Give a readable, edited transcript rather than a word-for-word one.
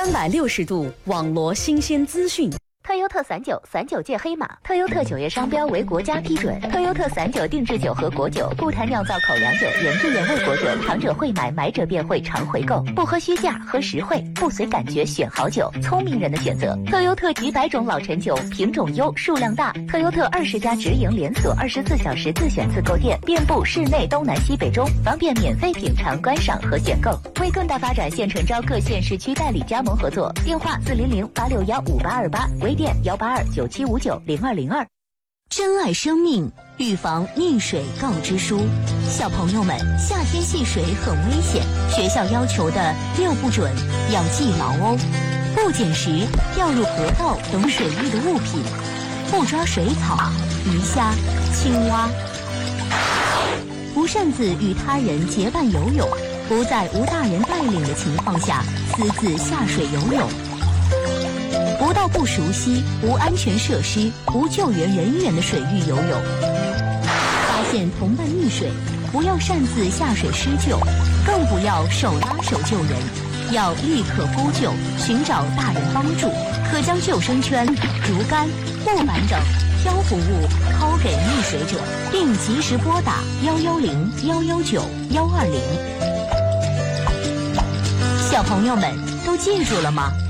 360度网罗新鲜资讯。 特优特散酒界黑马，特优特酒业商标为国家批准。特优特散酒定制酒和果酒，不谈酿造口粮酒，原汁原味果酒，尝者会买，买者便会常回购。不喝虚价，喝实惠，不随感觉选好酒，聪明人的选择。特优特几百种老陈酒，品种优，数量大。特优特20家直营连锁，24小时自选自购店，遍布市内东南西北中，方便免费品尝、观赏和选购。为更大发展，现诚招各县市区代理加盟合作，电话400-861-5828，微店182-9759-0202。 珍爱生命，预防溺水告知书。小朋友们，夏天戏水很危险，学校要求的6不准要记牢哦。不捡拾掉入河道等水域的物品，不抓水草、鱼虾、青蛙，不擅自与他人结伴游泳，不在无大人带领的情况下私自下水游泳，不到不熟悉、无安全设施、无救援人员的水域游泳。发现同伴溺水，不要擅自下水施救，更不要手拉手救人，要立刻呼救，寻找大人帮助。可将救生圈、竹竿、木板等漂浮物抛给溺水者，并及时拨打110、119、120。小朋友们都记住了吗？